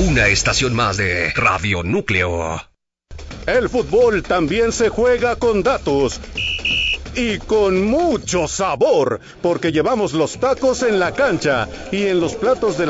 Una estación más de Radio Núcleo. El fútbol también se juega con datos. Y con mucho sabor, porque llevamos los tacos en la cancha y en los platos de la